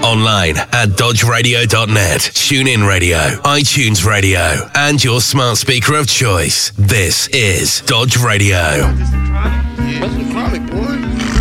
Online at dodgeradio.net, TuneIn Radio, iTunes Radio, and your smart speaker of choice. This is Dodge Radio. That's the chronic, boy.